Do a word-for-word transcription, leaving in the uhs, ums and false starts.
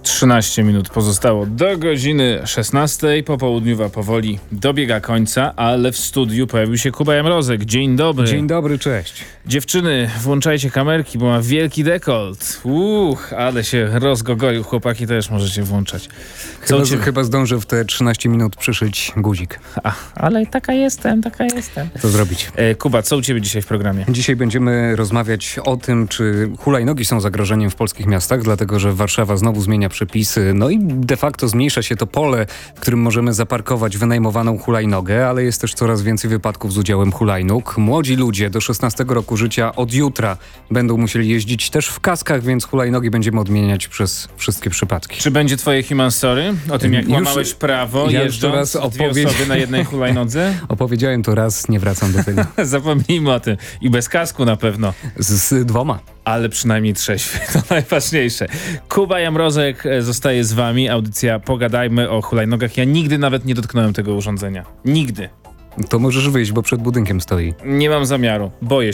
trzynaście minut pozostało do godziny szesnastej. Popołudniowa powoli dobiega końca, ale w studiu pojawił się Kuba Jamrozek. Dzień dobry. Dzień dobry, cześć. Dziewczyny, włączajcie kamerki, bo ma wielki dekolt. Uch, ale się rozgogoił. Chłopaki też możecie włączać. Co Chyba, ciebie... chyba zdążę w te trzynaście minut przyszyć guzik. A, ale taka jestem, taka jestem. Co zrobić? E, Kuba, co u ciebie dzisiaj w programie? Dzisiaj będziemy rozmawiać o tym, czy hulajnogi są zagrożeniem w polskich miastach, dlatego że Warszawa znowu zmienia przepisy, no i de facto zmniejsza się to pole, w którym możemy zaparkować wynajmowaną hulajnogę, ale jest też coraz więcej wypadków z udziałem hulajnóg. Młodzi ludzie do szesnastego roku życia od jutra będą musieli jeździć też w kaskach, więc hulajnogi będziemy odmieniać przez wszystkie przypadki. Czy będzie twoje human story? O tym, jak Już- łamałeś prawo, ja już jeżdżąc teraz dwie opowiedz- osoby na jednej hulajnodze? Opowiedziałem to raz, nie wracam do tego. Zapomnijmy o tym. I bez kasku na pewno. Z, z dwoma. Ale przynajmniej trzeźwy, to najważniejsze. Kuba Jamrozek e, zostaje z wami. Audycja Pogadajmy o hulajnogach. Ja nigdy nawet nie dotknąłem tego urządzenia. Nigdy. To możesz wyjść, bo przed budynkiem stoi. Nie mam zamiaru. Boję